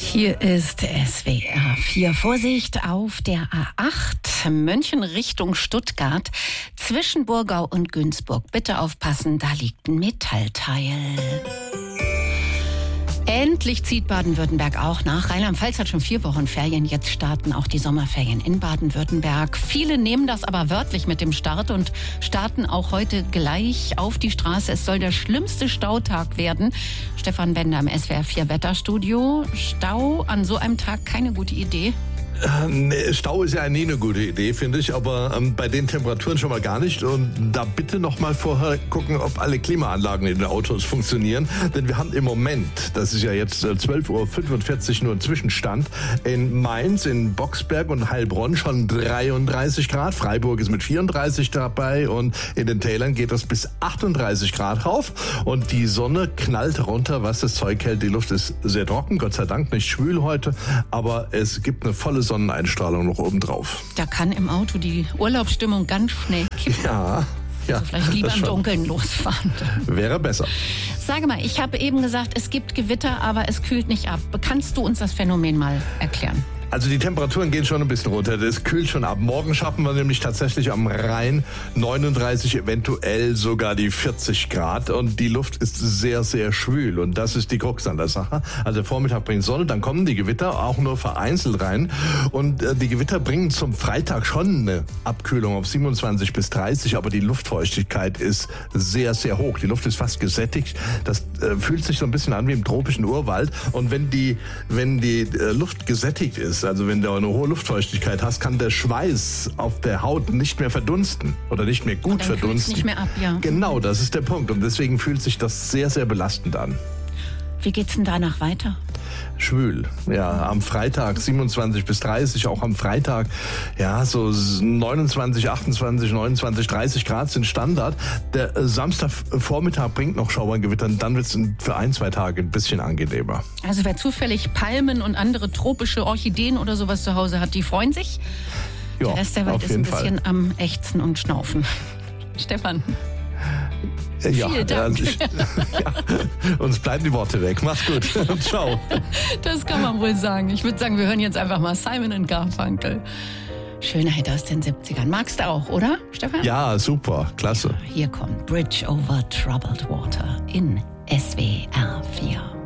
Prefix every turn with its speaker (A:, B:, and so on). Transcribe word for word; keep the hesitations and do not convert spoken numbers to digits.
A: Hier ist S W R vier. Vorsicht auf der A acht, München Richtung Stuttgart, zwischen Burgau und Günzburg. Bitte aufpassen, da liegt ein Metallteil. Endlich zieht Baden-Württemberg auch nach. Rheinland-Pfalz hat schon vier Wochen Ferien. Jetzt starten auch die Sommerferien in Baden-Württemberg. Viele nehmen das aber wörtlich mit dem Start und starten auch heute gleich auf die Straße. Es soll der schlimmste Stautag werden. Stefan Bender im S W R vier Wetterstudio. Stau an so einem Tag keine gute Idee.
B: Ähm, Stau ist ja nie eine gute Idee, finde ich, aber ähm, bei den Temperaturen schon mal gar nicht. Und da bitte noch mal vorher gucken, ob alle Klimaanlagen in den Autos funktionieren. Denn wir haben im Moment, das ist ja jetzt äh, zwölf Uhr fünfundvierzig nur ein Zwischenstand, in Mainz, in Boxberg und Heilbronn schon dreiunddreißig Grad. Freiburg ist mit vierunddreißig dabei und in den Tälern geht das bis achtunddreißig Grad rauf. Und die Sonne knallt runter, was das Zeug hält. Die Luft ist sehr trocken, Gott sei Dank nicht schwül heute, aber es gibt eine volle Sonneneinstrahlung noch oben drauf.
A: Da kann im Auto die Urlaubsstimmung ganz schnell kippen.
B: Ja, ja.
A: Also vielleicht lieber im Dunkeln losfahren.
B: Wäre besser.
A: Sage mal, ich habe eben gesagt, es gibt Gewitter, aber es kühlt nicht ab. Kannst du uns das Phänomen mal erklären?
B: Also die Temperaturen gehen schon ein bisschen runter. Das kühlt schon ab. Morgen schaffen wir nämlich tatsächlich am Rhein neununddreißig, eventuell sogar die vierzig Grad. Und die Luft ist sehr, sehr schwül. Und das ist die Krux an der Sache. Also Vormittag bringt Sonne, dann kommen die Gewitter auch nur vereinzelt rein. Und äh, die Gewitter bringen zum Freitag schon eine Abkühlung auf siebenundzwanzig bis dreißig. Aber die Luftfeuchtigkeit ist sehr, sehr hoch. Die Luft ist fast gesättigt. Das äh, fühlt sich so ein bisschen an wie im tropischen Urwald. Und wenn die, wenn die äh, Luft gesättigt ist, also wenn du eine hohe Luftfeuchtigkeit hast, kann der Schweiß auf der Haut nicht mehr verdunsten oder nicht mehr gut
A: und dann
B: verdunsten.
A: Nicht mehr ab, ja.
B: Genau, das ist der Punkt. Und deswegen fühlt sich das sehr, sehr belastend an.
A: Wie geht's denn danach weiter?
B: Schwül. Ja, am Freitag siebenundzwanzig bis dreißig, auch am Freitag, ja, so neunundzwanzig, achtundzwanzig, neunundzwanzig, dreißig Grad sind Standard. Der Samstagvormittag bringt noch Schauergewitter und dann wird es für ein, zwei Tage ein bisschen angenehmer.
A: Also wer zufällig Palmen und andere tropische Orchideen oder sowas zu Hause hat, die freuen sich.
B: Ja,
A: der Rest der Welt
B: auf
A: ist ein
B: jeden
A: bisschen
B: Fall
A: am Ächzen und Schnaufen. Stefan.
B: Ja,
A: Vielen Dank.
B: Also ich, ja, uns bleiben die Worte weg. Mach's gut. Ciao.
A: Das kann man wohl sagen. Ich würde sagen, wir hören jetzt einfach mal Simon and Garfunkel. Schönheit aus den siebzigern. Magst du auch, oder, Stefan?
B: Ja, super. Klasse.
A: Hier kommt Bridge over Troubled Water in S W R vier.